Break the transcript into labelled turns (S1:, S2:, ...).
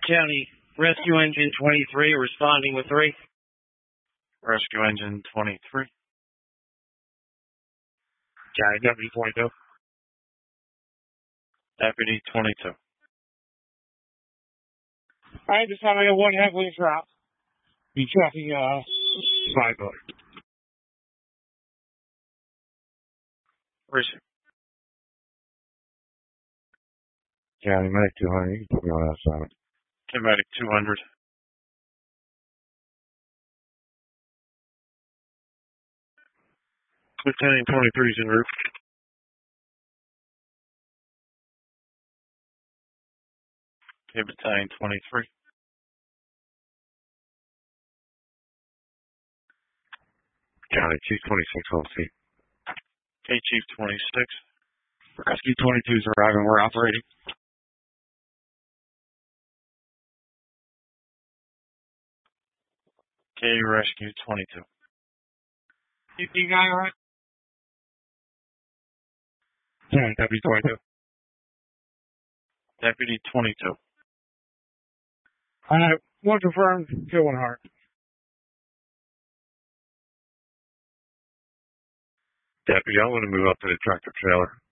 S1: County, Rescue Engine 23 responding with 3.
S2: Rescue Engine 23.
S3: County Deputy 22.
S2: Deputy 22.
S3: Alright, this time I got one heavily trapped. Be tracking, 5 bucks.
S2: Where is he?
S3: County Medic 200, you can put me on that side.
S2: Medic 200.
S3: Lieutenant 23's en route.
S2: Battalion 23.
S3: County Chief 26 on scene.
S2: Chief 26.
S3: Rescue 22's arriving, we're operating.
S2: Rescue 22.
S3: You guy alright? County Deputy 22.
S2: Deputy 22.
S3: Alright, one confirmed, kill one heart. Deputy, I'm going to move up to the tractor trailer.